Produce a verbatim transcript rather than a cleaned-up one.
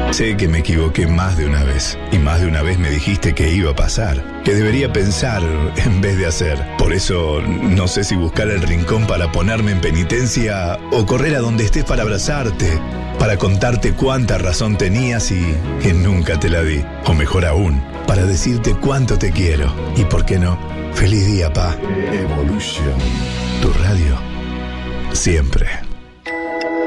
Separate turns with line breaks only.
Sé que me equivoqué más de una vez, y más de una vez me dijiste que iba a pasar, que debería pensar en vez de hacer. Por eso no sé si buscar el rincón para ponerme en penitencia o correr a donde estés para abrazarte, para contarte cuánta razón tenías y que nunca te la di. O mejor aún, para decirte cuánto te quiero. Y por qué no, feliz día, pa. Evolution. Tu radio. Siempre.